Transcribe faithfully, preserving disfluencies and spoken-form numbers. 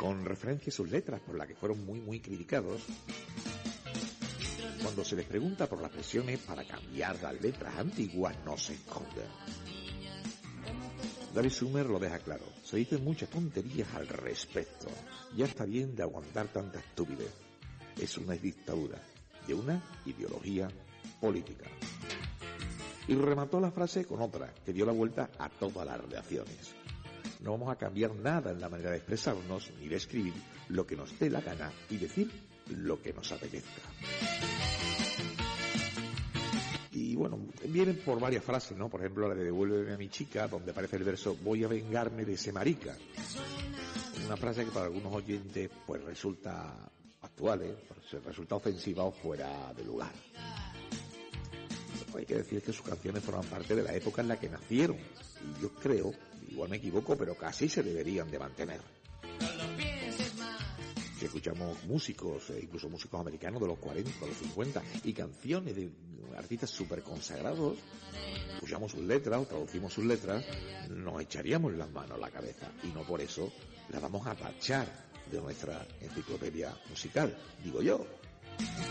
con referencia a sus letras, por las que fueron muy, muy criticados. Cuando se les pregunta por las presiones para cambiar las letras antiguas, no se esconden. David Summers lo deja claro. Se dicen muchas tonterías al respecto. Ya está bien de aguantar tanta estupidez. Es una dictadura de una ideología política. Y remató la frase con otra, que dio la vuelta a todas las reacciones. No vamos a cambiar nada en la manera de expresarnos, ni de escribir lo que nos dé la gana y decir lo que nos apetezca. Y bueno, vienen por varias frases, ¿no? Por ejemplo, la de devuélveme a mi chica, donde aparece el verso voy a vengarme de ese marica. Una frase que para algunos oyentes pues resulta actual, ¿eh? Pues, resulta ofensiva o fuera de lugar. Hay que decir que sus canciones forman parte de la época en la que nacieron. Y yo creo, igual me equivoco, pero casi se deberían de mantener. Si escuchamos músicos, eh, incluso músicos americanos de los cuarenta, de los cincuenta, y canciones de artistas súper consagrados, escuchamos sus letras o traducimos sus letras, nos echaríamos las manos a la cabeza. Y no por eso las vamos a tachar de nuestra enciclopedia musical, digo yo.